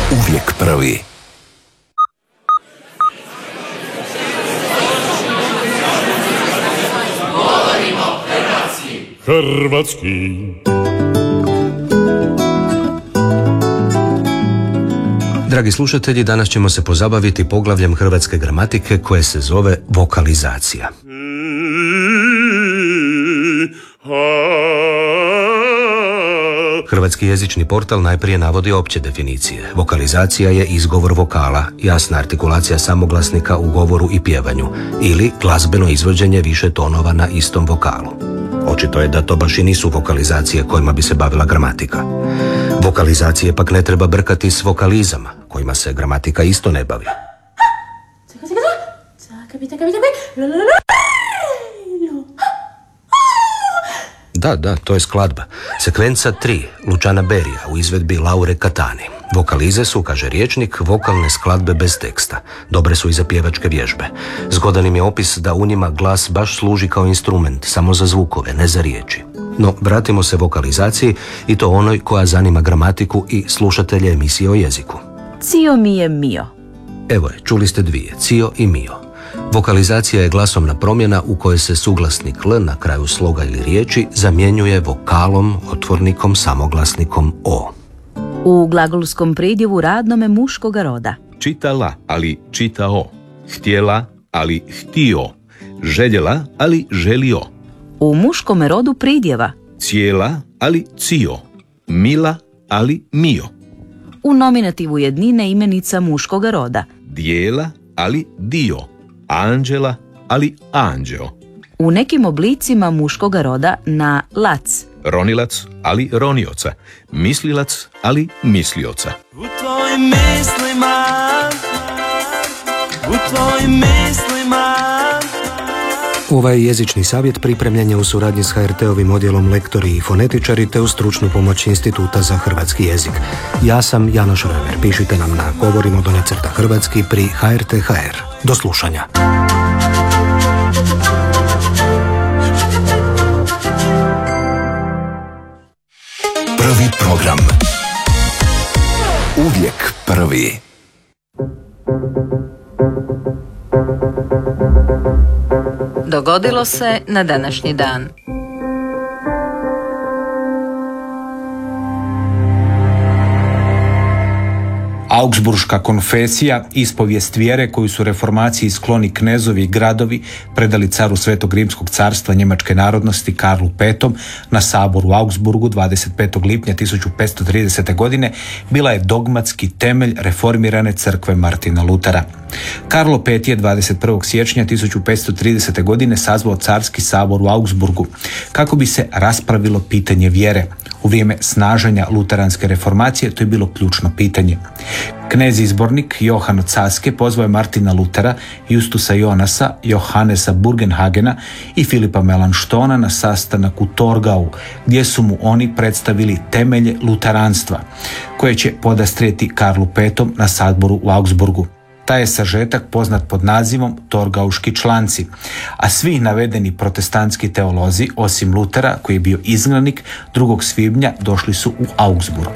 Uvijek prvi. Govorimo hrvatski. Dragi slušatelji, danas ćemo se pozabaviti poglavljem hrvatske gramatike koje se zove vokalizacija. Hrvatski jezični portal najprije navodi opće definicije. Vokalizacija je izgovor vokala, jasna artikulacija samoglasnika u govoru i pjevanju, ili glazbeno izvođenje više tonova na istom vokalu. Očito je da to baš i nisu vokalizacije kojima bi se bavila gramatika. Vokalizacije pak ne treba brkati s vokalizama, kojima se gramatika isto ne bavi. Da, to je skladba. Sekvenca 3, Luciana Beria, u izvedbi Laure Catani. Vokalize su, kaže rječnik, vokalne skladbe bez teksta. Dobre su i za pjevačke vježbe. Zgodan im je opis da u njima glas baš služi kao instrument, samo za zvukove, ne za riječi. No, vratimo se vokalizaciji, i to onoj koja zanima gramatiku i slušatelje emisije o jeziku. Cio mi je mio. Evo je, čuli ste dvije, cio i mio. Vokalizacija je glasovna promjena u kojoj se suglasnik L na kraju sloga ili riječi zamjenjuje vokalom, otvornikom, samoglasnikom O. U glagolskom pridjevu radnome muškoga roda. Čitala, ali čitao. Htjela, ali htio. Željela, ali želio. U muškome rodu pridjeva. Cijela, ali cio. Mila, ali mio. U nominativu jednine imenica muškoga roda. Dijela, ali dio. Anđela, ali anđeo. U nekim oblicima muškoga roda na lac. Ronilac, ali ronioca. Mislilac, ali mislioca. U tvojim mislima, u tvojim mislima. Ovaj jezični savjet pripremljen je u suradnji s HRT-ovim odjelom lektori i fonetičari te uz stručnu pomoć Instituta za hrvatski jezik. Ja sam Janoš Römer. Pišite nam na govorimo_hrvatski pri HRT.hr. Do slušanja. Prvi program. Uvijek prvi. Dogodilo se na današnji dan. Augsburška konfesija, ispovijest vjere koju su reformaciji skloni knezovi i gradovi predali caru Svetog Rimskog carstva njemačke narodnosti Karlu V na saboru u Augsburgu 25. lipnja 1530. godine bila je dogmatski temelj reformirane crkve Martina Lutera. Karlo V je 21. siječnja 1530. godine sazvao carski sabor u Augsburgu kako bi se raspravilo pitanje vjere. U vrijeme snaženja luteranske reformacije to je bilo ključno pitanje. Knez izbornik Johan od Saske pozvao je Martina Lutera, Justusa Jonasa, Johannesa Burgenhagena i Filipa Melanštona na sastanak u Torgau, gdje su mu oni predstavili temelje luteranstva, koje će podastrijeti Karlu V na saboru u Augsburgu. Taj je sažetak poznat pod nazivom Torgauški članci, a svi navedeni protestantski teolozi, osim Lutera, koji je bio izgnanik, 2. svibnja došli su u Augsburg.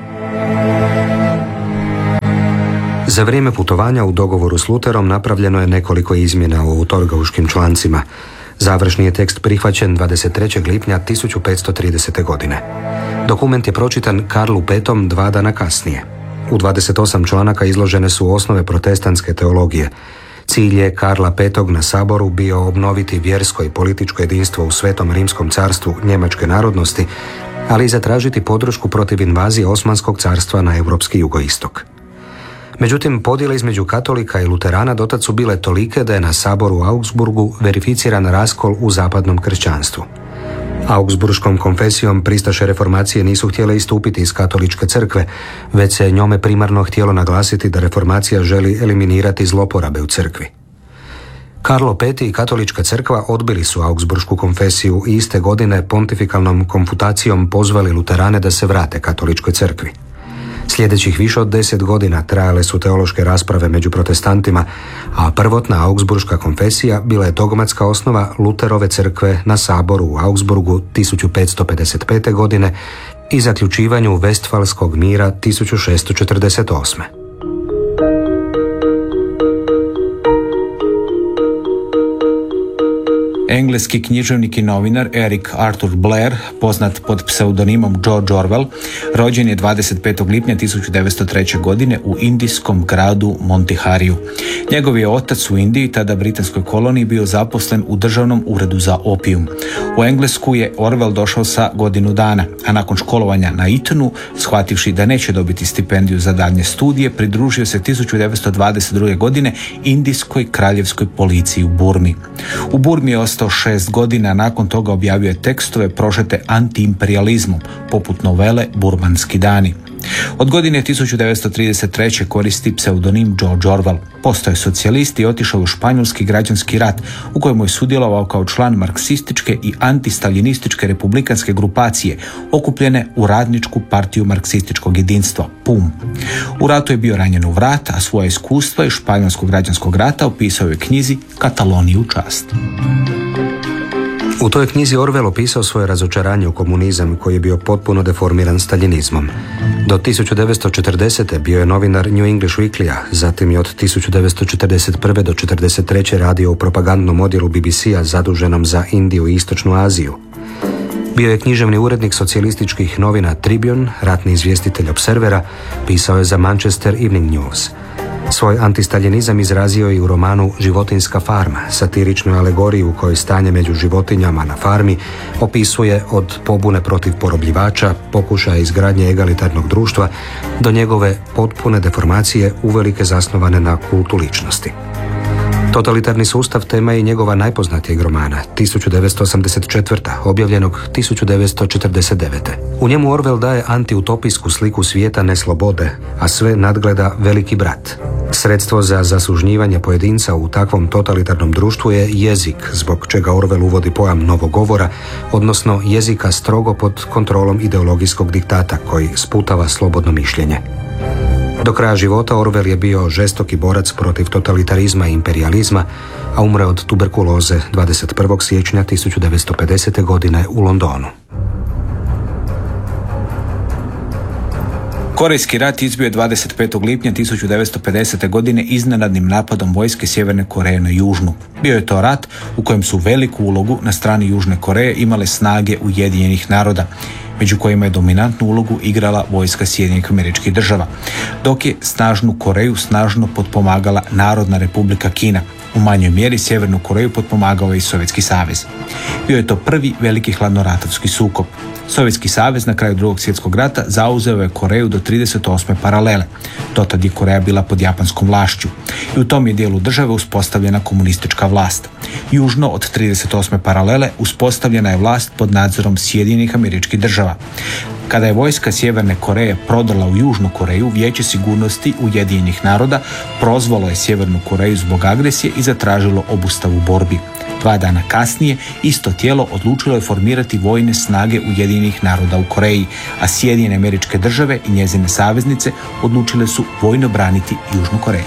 Za vrijeme putovanja u dogovoru s Luterom napravljeno je nekoliko izmjena u Torgauškim člancima. Završni je tekst prihvaćen 23. lipnja 1530. godine. Dokument je pročitan Karlu V 2 dana kasnije. U 28 članaka izložene su osnove protestantske teologije. Cilj je Karla V na saboru bio obnoviti vjersko i političko jedinstvo u Svetom Rimskom carstvu njemačke narodnosti, ali i zatražiti podršku protiv invazije Osmanskog carstva na europski jugoistok. Međutim, podjele između katolika i luterana dotad su bile tolike da je na saboru u Augsburgu verificiran raskol u zapadnom kršćanstvu. Augsburškom konfesijom pristaše reformacije nisu htjele istupiti iz katoličke crkve, već se njome primarno htjelo naglasiti da reformacija želi eliminirati zloporabe u crkvi. Karlo V i katolička crkva odbili su Augsburšku konfesiju i iste godine pontifikalnom konfutacijom pozvali luterane da se vrate katoličkoj crkvi. Sljedećih više od 10 godina trajale su teološke rasprave među protestantima, a prvotna Augsburška konfesija bila je dogmatska osnova Luterove crkve na saboru u Augsburgu 1555. godine i zaključivanju Vestfalskog mira 1648. Engleski književnik i novinar Eric Arthur Blair, poznat pod pseudonimom George Orwell, rođen je 25. lipnja 1903. godine u indijskom gradu Montihariju. Njegov je otac u Indiji, tada britanskoj koloniji, bio zaposlen u državnom uredu za opijum. U Englesku je Orwell došao sa godinu dana, a nakon školovanja na Etonu, shvativši da neće dobiti stipendiju za daljnje studije, pridružio se 1922. godine indijskoj kraljevskoj policiji u Burmi. U Burmi je ostao 6 godina, nakon toga objavio je tekstove prožete antiimperializmom, poput novele Burmanski dani. Od godine 1933. koristi pseudonim George Orwell. Postao je socijalist i otišao u španjolski građanski rat, u kojemu je sudjelovao kao član marksističke i antistaljinističke republikanske grupacije, okupljene u Radničku partiju marksističkog jedinstva, PUM. U ratu je bio ranjen u vrat, a svoje iskustva iz španjolskog građanskog rata opisao je u knjizi Kataloniju čast. U toj knjizi Orwell opisao svoje razočaranje u komunizam koji je bio potpuno deformiran staljinizmom. Do 1940. bio je novinar New English Weekly-a, zatim je od 1941. do 1943. radio u propagandnom odjelu BBC-a zaduženom za Indiju i Istočnu Aziju. Bio je književni urednik socijalističkih novina Tribune, ratni izvjestitelj Observera, pisao je za Manchester Evening News. Svoj antistaljinizam izrazio je i u romanu Životinjska farma, satiričnoj alegoriji u kojoj stanje među životinjama na farmi opisuje od pobune protiv porobljivača, pokušaja izgradnje egalitarnog društva, do njegove potpune deformacije uvelike zasnovane na kultu ličnosti. Totalitarni sustav tema je i njegova najpoznatijeg romana, 1984. objavljenog 1949. U njemu Orwell daje antiutopijsku sliku svijeta neslobode, a sve nadgleda veliki brat. Sredstvo za zasužnjivanje pojedinca u takvom totalitarnom društvu je jezik, zbog čega Orwell uvodi pojam novogovora, odnosno jezika strogo pod kontrolom ideologijskog diktata koji sputava slobodno mišljenje. Do kraja života Orwell je bio žestoki borac protiv totalitarizma i imperijalizma, a umre od tuberkuloze 21. siječnja 1950. godine u Londonu. Korejski rat izbio je 25. lipnja 1950. godine iznenadnim napadom vojske Sjeverne Koreje na Južnu. Bio je to rat u kojem su veliku ulogu na strani Južne Koreje imale snage Ujedinjenih naroda, među kojima je dominantnu ulogu igrala vojska Sjedinjenih Američkih Država, dok je snažnu Koreju snažno potpomagala Narodna Republika Kina. U manjoj mjeri Sjevernu Koreju potpomagao je i Sovjetski savez. Bio je to prvi veliki hladnoratovski sukob. Sovjetski savez na kraju Drugog svjetskog rata zauzeo je Koreju do 38. paralele. Dotad je Koreja bila pod japanskom vlašću i u tom je dijelu države uspostavljena komunistička vlast. Južno od 38. paralele uspostavljena je vlast pod nadzorom Sjedinjenih Američkih Država. Kada je vojska Sjeverne Koreje prodrla u Južnu Koreju, Vijeće sigurnosti Ujedinjenih naroda prozvalo je Sjevernu Koreju zbog agresije i zatražilo obustavu borbi. 2 dana kasnije isto tijelo odlučilo je formirati vojne snage Ujedinjenih naroda u Koreji, a Sjedinjene Američke Države i njezine saveznice odlučile su vojno braniti Južnu Koreju.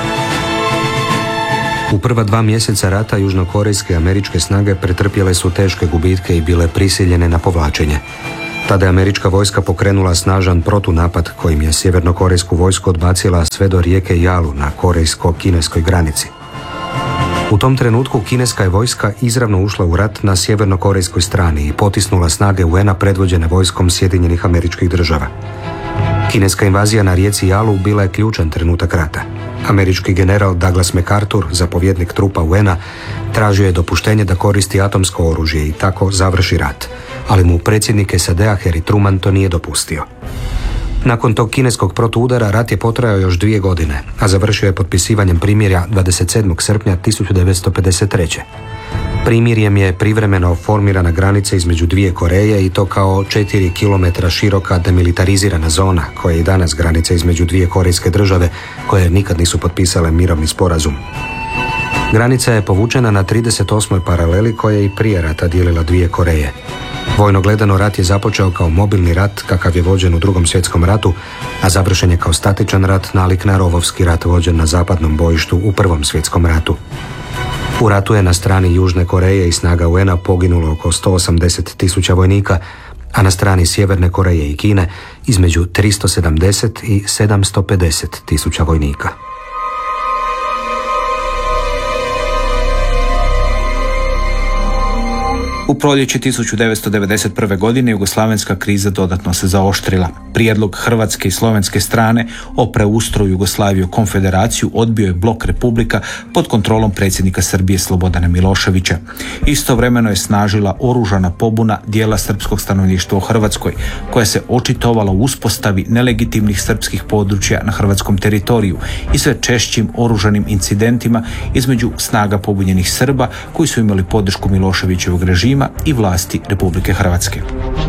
U prva 2 mjeseca rata južnokorejske američke snage pretrpjele su teške gubitke i bile prisiljene na povlačenje. Tada je američka vojska pokrenula snažan protunapad kojim je sjevernokorejsku vojsku odbacila sve do rijeke Jalu na korejsko-kineskoj granici. U tom trenutku kineska je vojska izravno ušla u rat na sjevernokorejskoj strani i potisnula snage UN-a predvođene vojskom Sjedinjenih Američkih Država. Kineska invazija na rijeci Jalu bila je ključan trenutak rata. Američki general Douglas MacArthur, zapovjednik trupa UN-a, tražio je dopuštenje da koristi atomsko oružje i tako završi rat, ali mu predsjednik SAD-a Harry Truman to nije dopustio. Nakon tog kineskog protuudara rat je potrajao još 2 godine, a završio je potpisivanjem primirja 27. srpnja 1953. Primirjem je privremeno formirana granica između 2 Koreje i to kao 4 km široka demilitarizirana zona koja je i danas granica između 2 korejske države koje nikad nisu potpisale mirovni sporazum. Granica je povučena na 38. paraleli koja je i prije rata dijelila 2 Koreje. Vojno gledano rat je započeo kao mobilni rat kakav je vođen u Drugom svjetskom ratu, a završen je kao statičan rat nalik na rovovski rat vođen na zapadnom bojištu u Prvom svjetskom ratu. U ratu je na strani Južne Koreje i snaga UN-a poginulo oko 180.000 vojnika, a na strani Sjeverne Koreje i Kine između 370 i 750 tisuća vojnika. U proljeće 1991. godine jugoslavenska kriza dodatno se zaoštrila. Prijedlog hrvatske i slovenske strane o preustroju Jugoslavije u konfederaciju odbio je blok republika pod kontrolom predsjednika Srbije Slobodana Miloševića. Istovremeno je snažila oružana pobuna dijela srpskog stanovništva u Hrvatskoj, koja se očitovala u uspostavi nelegitimnih srpskih područja na hrvatskom teritoriju i sve češćim oružanim incidentima između snaga pobunjenih Srba koji su imali podršku Miloševićevog režima i vlasti Republike Hrvatske.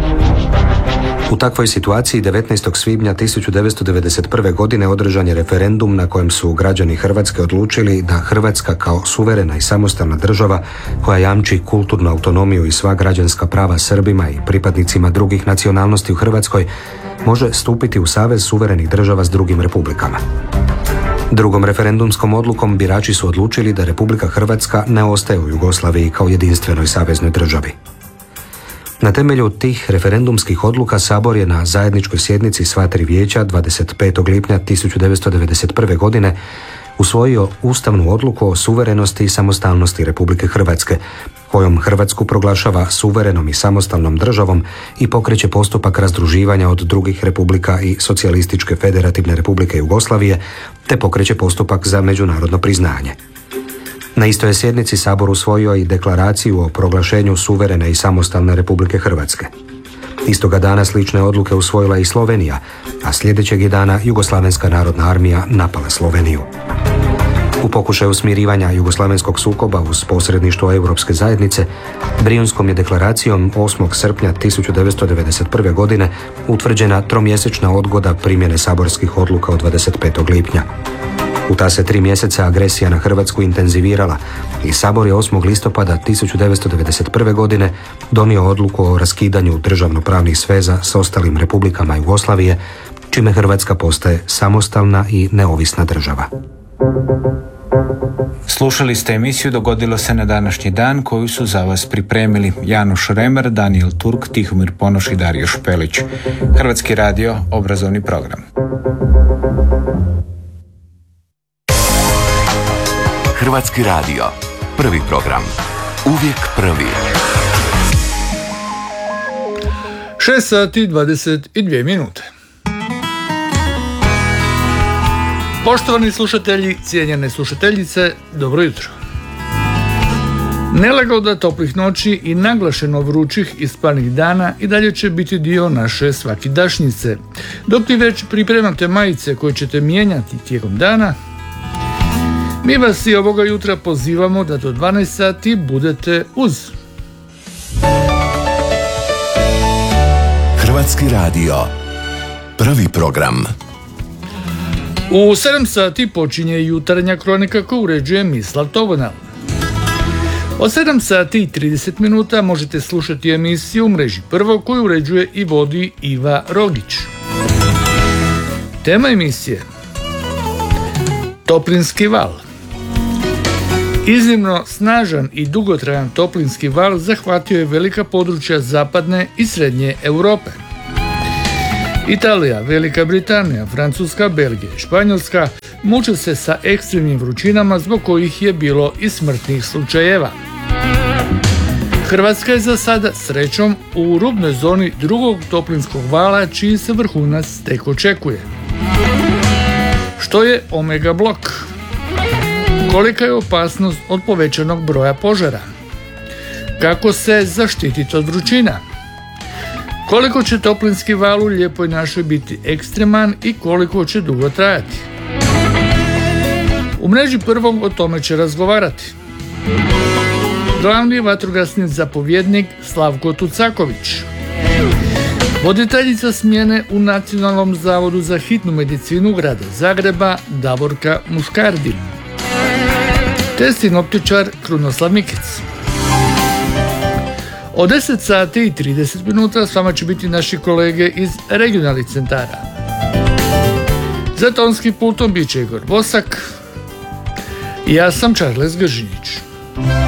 U takvoj situaciji 19. svibnja 1991. godine održan je referendum na kojem su građani Hrvatske odlučili da Hrvatska kao suverena i samostalna država koja jamči kulturnu autonomiju i sva građanska prava Srbima i pripadnicima drugih nacionalnosti u Hrvatskoj može stupiti u savez suverenih država s drugim republikama. Drugom referendumskom odlukom birači su odlučili da Republika Hrvatska ne ostaje u Jugoslaviji kao jedinstvenoj saveznoj državi. Na temelju tih referendumskih odluka Sabor je na zajedničkoj sjednici sva tri vijeća 25. lipnja 1991. godine usvojio ustavnu odluku o suverenosti i samostalnosti Republike Hrvatske, kojom Hrvatsku proglašava suverenom i samostalnom državom i pokreće postupak razdruživanja od drugih republika i Socijalističke federativne republike Jugoslavije, te pokreće postupak za međunarodno priznanje. Na istoj sjednici Sabor usvojio i deklaraciju o proglašenju suverene i samostalne Republike Hrvatske. Istoga dana slične odluke usvojila i Slovenija, a sljedećeg je dana Jugoslavenska narodna armija napala Sloveniju. U pokušaju smirivanja jugoslavenskog sukoba uz posredništvo Europske zajednice, Brijunskom je deklaracijom 8. srpnja 1991. godine utvrđena tromjesečna odgoda primjene saborskih odluka od 25. lipnja. U ta se 3 mjeseca agresija na Hrvatsku intenzivirala i Sabor je 8. listopada 1991. godine donio odluku o raskidanju državnopravnih sveza s ostalim republikama Jugoslavije, čime Hrvatska postaje samostalna i neovisna država. Slušali ste emisiju Dogodilo se na današnji dan, koju su za vas pripremili Janoš Remer, Daniel Turk, Tihomir Ponoš i Dario Špelić. Hrvatski radio, obrazovni program. Hrvatski radio, prvi program, uvijek prvi. 6 sati 22 minute. Poštovani slušatelji, cijenjene slušateljice, dobro jutro. Nelagoda toplih noći i naglašeno vrućih i spalnih dana i dalje će biti dio naše svakidašnjice. Dok ti već pripremate majice koje ćete mijenjati tijekom dana, mi vas i ovoga jutra pozivamo da do 12 sati budete uz. Hrvatski radio, prvi program. U 7 sati počinje jutarnja kronika koju uređuje Mislav Togonal. Od 7 sati i 30 minuta možete slušati emisiju u mreži Prvo koju uređuje i vodi Iva Rogić. Tema emisije: Toplinski val. Iznimno snažan i dugotrajan toplinski val zahvatio je velika područja zapadne i srednje Europe. Italija, Velika Britanija, Francuska, Belgija i Španjolska muče se sa ekstremnim vrućinama zbog kojih je bilo i smrtnih slučajeva. Hrvatska je za sada srećom u rubnoj zoni drugog toplinskog vala čiji se vrhunac tek očekuje. Što je omega blok? Kolika je opasnost od povećanog broja požara? Kako se zaštititi od vrućina? Koliko će toplinski val u lijepoj našoj biti ekstreman i koliko će dugo trajati? U mreži Prvog o tome će razgovarati glavni vatrogasni zapovjednik Slavko Tucaković, voditeljica smjene u Nacionalnom zavodu za hitnu medicinu grada Zagreba Davorka Muškardin, te sinoptičar Krunoslav Mikic. Od 10 sati i 30 minuta s vama će biti naši kolege iz regionalnih centara. Za tonskim pultom bit će Igor Bosak i ja sam Charles Gržinić.